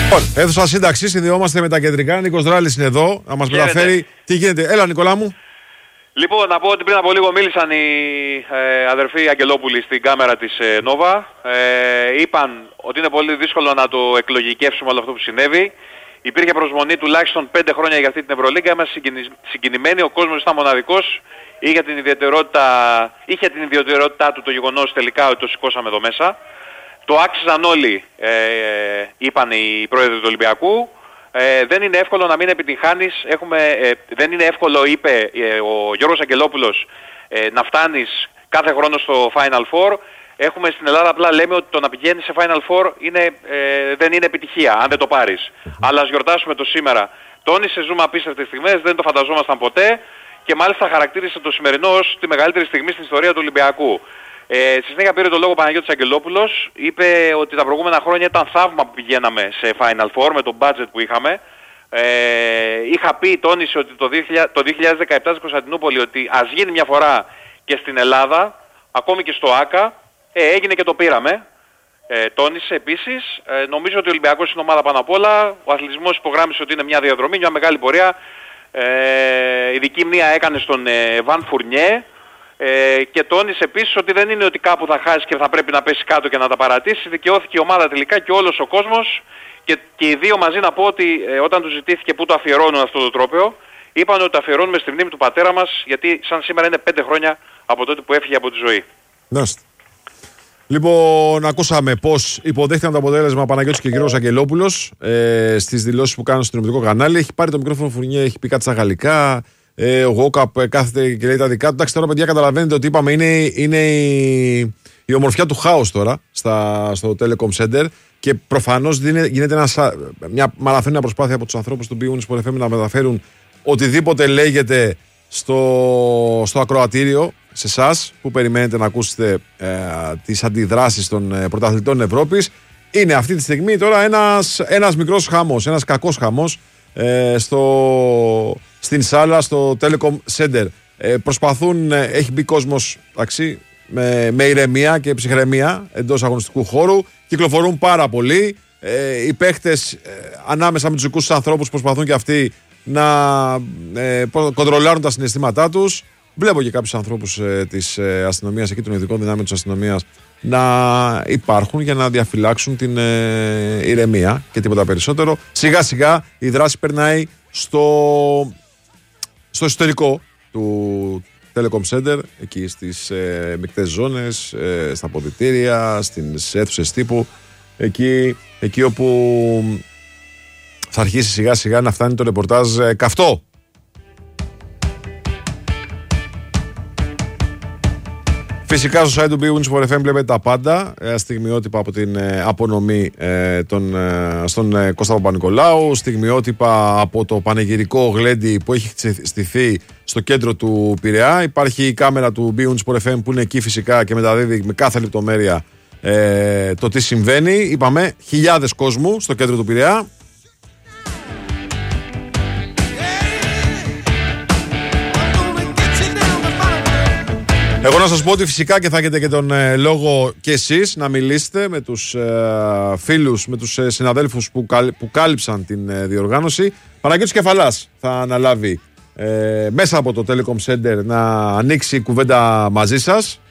Αίθουσα σύνταξη, συνδυόμαστε με τα κεντρικά. Νίκος Δράλης είναι εδώ, να μας μεταφέρει τι γίνεται. Έλα, Νικόλα μου. Λοιπόν, να πω ότι πριν από λίγο μίλησαν οι αδερφοί Αγγελόπουλοι στην κάμερα της Νόβα. Είπαν ότι είναι πολύ δύσκολο να το εκλογικεύσουμε όλο αυτό που συνέβη. Υπήρχε προσμονή τουλάχιστον 5 χρόνια για αυτή την Ευρωλίγκα. Είμαστε συγκινημένοι, ο κόσμος ήταν μοναδικός. Είχε την ιδιαιτερότητά του το γεγονός τελικά ότι το σηκώσαμε εδώ μέσα. Το άξιζαν όλοι, είπαν οι πρόεδροι του Ολυμπιακού. Δεν είναι εύκολο να μην επιτυγχάνεις. Δεν είναι εύκολο, είπε ο Γιώργος Αγγελόπουλος, να φτάνεις κάθε χρόνο στο Final Four. Έχουμε στην Ελλάδα, απλά λέμε ότι το να πηγαίνεις σε Final Four δεν είναι επιτυχία, αν δεν το πάρεις. Αλλά ας γιορτάσουμε το σήμερα. Τόνισε, ζούμε απίστευτες στιγμές, δεν το φανταζόμασταν ποτέ και μάλιστα χαρακτήρισε το σημερινό ως τη μεγαλύτερη στιγμή στην ιστορία του Ολυμπιακού. Στη συνέχεια πήρε το λόγο ο Παναγιώτης Αγγελόπουλος, είπε ότι τα προηγούμενα χρόνια ήταν θαύμα που πηγαίναμε σε Final Four με το budget που είχαμε. Είχα πει, τόνισε ότι το 2017 στην Κωνσταντινούπολη ότι ας γίνει μια φορά και στην Ελλάδα, ακόμη και στο ΆΚΑ, έγινε και το πήραμε. Τόνισε επίσης, νομίζω ότι ο Ολυμπιακός είναι ομάδα πάνω απ' όλα, ο αθλητισμός υπογράμμισε ότι είναι μια διαδρομή, μια μεγάλη πορεία. Ειδική μνήα έκανε στον Βαν Φουρνιέ. Και τόνισε επίσης ότι δεν είναι ότι κάπου θα χάσει και θα πρέπει να πέσει κάτω και να τα παρατήσει. Δικαιώθηκε η ομάδα τελικά και όλος ο κόσμος και οι δύο μαζί. Να πω ότι όταν τους ζητήθηκε πού το αφιερώνουν αυτό το τρόπαιο, είπαν ότι το αφιερώνουμε στη μνήμη του πατέρα μας, γιατί σαν σήμερα είναι 5 χρόνια από τότε που έφυγε από τη ζωή. Νάστε. Λοιπόν, ακούσαμε πώς υποδέχτηκαν το αποτέλεσμα Παναγιώτης και Γιώργος Αγγελόπουλος στις δηλώσεις που κάνουν στο τηλεοπτικό κανάλι. Έχει πάρει το μικρόφωνο Φουρνιέ, έχει πει κάτι στα γαλλικά. Ο Γόκαπ κάθεται και λέει τα δικά του. Εντάξει, τώρα παιδιά καταλαβαίνετε ότι είπαμε είναι η ομορφιά του χάους τώρα στο Telecom Center και προφανώς γίνεται μαλαθώνει μια προσπάθεια από τους ανθρώπους του Bein Sport FM να μεταφέρουν οτιδήποτε λέγεται στο ακροατήριο σε εσάς που περιμένετε να ακούσετε τις αντιδράσεις των πρωταθλητών Ευρώπης. Είναι αυτή τη στιγμή τώρα ένας μικρός χαμός, ένας κακός χαμός στην σάλα, στο Telecom Center. Προσπαθούν, έχει μπει κόσμος με ηρεμία και ψυχραιμία εντός αγωνιστικού χώρου. Κυκλοφορούν πάρα πολύ. Οι παίχτες ανάμεσα με τους δικούς τους ανθρώπους προσπαθούν και αυτοί να κοντρολάρουν τα συναισθήματά τους. Βλέπω και κάποιους ανθρώπους της αστυνομίας, εκεί των ειδικών δυνάμεων της αστυνομίας, να υπάρχουν για να διαφυλάξουν την ηρεμία και τίποτα περισσότερο. Σιγά σιγά η δράση περνάει στο εσωτερικό του Telecom Center, εκεί στις μεικτές ζώνες, στα ποδητήρια, στις αίθουσες τύπου, εκεί όπου θα αρχίσει σιγά σιγά να φτάνει το ρεπορτάζ καυτό. Φυσικά στο site του Bein Sport FM βλέπετε τα πάντα, στιγμιότυπα από την απονομή στον Κώστα Παπα-Νικολάου, στιγμιότυπα από το πανηγυρικό γλέντι που έχει στηθεί στο κέντρο του Πειραιά. Υπάρχει η κάμερα του Bein Sport FM που είναι εκεί φυσικά και μεταδίδει με κάθε λεπτομέρεια το τι συμβαίνει. Είπαμε χιλιάδες κόσμου στο κέντρο του Πειραιά. Εγώ να σας πω ότι φυσικά και θα έχετε και τον λόγο και εσείς να μιλήσετε με τους φίλους, με τους συναδέλφους που κάλυψαν την διοργάνωση. Παναγιώτης Κεφαλάς θα αναλάβει μέσα από το Telecom Center να ανοίξει κουβέντα μαζί σας.